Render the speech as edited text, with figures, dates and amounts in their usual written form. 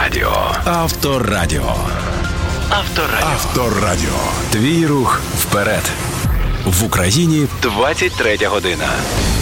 Авторадіо. Авторадіо. Авторадіо. Твій рух вперед. В Україні 23 година.